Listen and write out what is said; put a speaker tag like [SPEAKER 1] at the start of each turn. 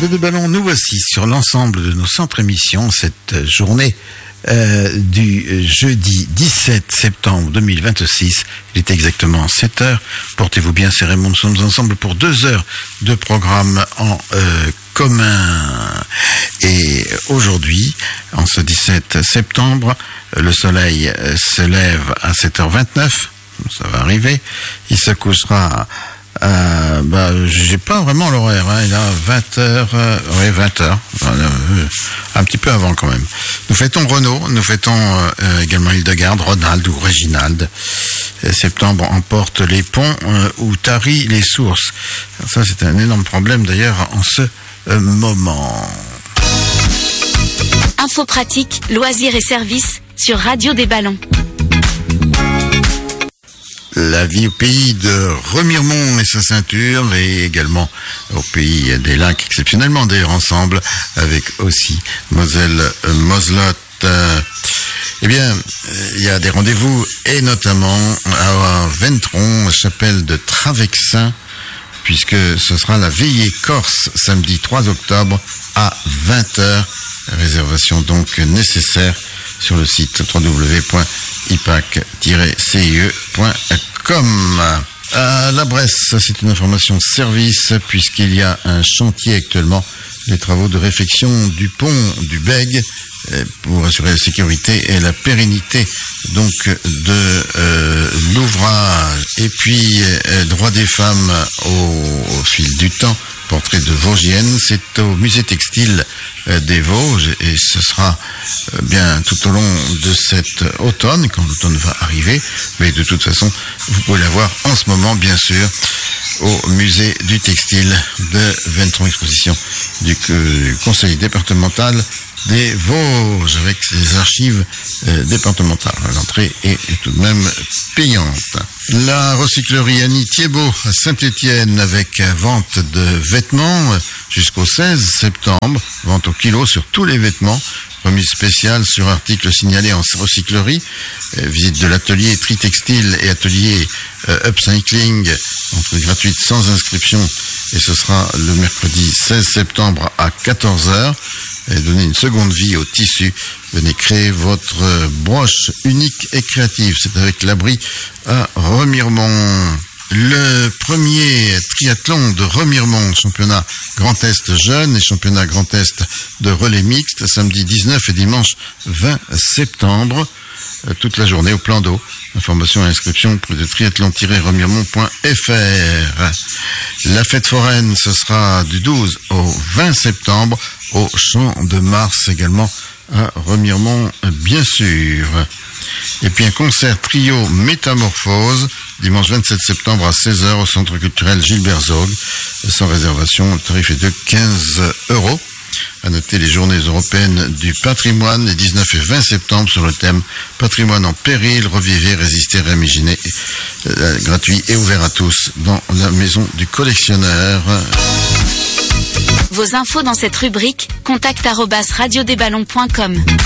[SPEAKER 1] Radio des Ballons, nous voici sur l'ensemble de nos centres émissions cette journée du jeudi 17 septembre 2026. Il est exactement 7 heures. Portez-vous bien, c'est Raymond. Nous sommes ensemble pour 2 heures de programme en commun. Et aujourd'hui, en ce 17 septembre, le soleil se lève à 7h29. Ça va arriver. Il se couchera j'ai pas vraiment l'horaire, hein. Il a 20h, 20h, un petit peu avant quand même. Nous fêtons Renaud, nous fêtons également Hildegarde, Ronald ou Réginald. Septembre emporte les ponts ou tarit les sources. Ça, c'est un énorme problème d'ailleurs en ce moment.
[SPEAKER 2] Info pratique, loisirs et services sur Radio des Ballons.
[SPEAKER 1] La vie au pays de Remiremont et sa ceinture, et également au pays des lacs, exceptionnellement d'ailleurs ensemble, avec aussi Moselle, Moselotte. Eh bien, il y a des rendez-vous, et notamment à Ventron, chapelle de Travexin, puisque ce sera la veillée corse, samedi 3 octobre à 20h. Réservation donc nécessaire sur le site www.ipac-cie.com. À la Bresse, c'est une information service puisqu'il y a un chantier actuellement, les travaux de réfection du pont du Bègue pour assurer la sécurité et la pérennité donc de l'ouvrage. Et puis droit des femmes au fil du temps, portrait de Vosgienne, c'est au musée textile des Vosges et ce sera bien tout au long de cet automne, quand l'automne va arriver, mais de toute façon vous pouvez la voir en ce moment bien sûr au musée du textile de Ventron, exposition du conseil départemental des Vosges avec ses archives départementales. L'entrée est tout de même payante. La recyclerie Annie Thiebaud à Saint-Étienne avec vente de vêtements jusqu'au 16 septembre, vente au kilo sur tous les vêtements, remise spéciale sur articles signalés en recyclerie, visite de l'atelier Tritextile et atelier Upcycling, entrée gratuite sans inscription, et ce sera le mercredi 16 septembre à 14h. Et donner une seconde vie au tissu. Venez créer votre broche unique et créative. C'est avec l'abri à Remiremont. Le premier triathlon de Remiremont, championnat Grand Est jeune et championnat Grand Est de relais mixte, samedi 19 et dimanche 20 septembre. Toute la journée au plan d'eau. Information et inscription auprès de triathlon-remiremont.fr. La fête foraine, ce sera du 12 au 20 septembre au Champ de Mars également à Remiremont, bien sûr. Et puis un concert trio Métamorphose, dimanche 27 septembre à 16h au Centre culturel Gilbert Zog. Sans réservation, le tarif est de 15 €. À noter les journées européennes du patrimoine les 19 et 20 septembre sur le thème Patrimoine en péril, revivez, résistez, réimaginer, gratuit et ouvert à tous dans la maison du collectionneur.
[SPEAKER 2] Vos infos dans cette rubrique, contact@radiodesballons.com.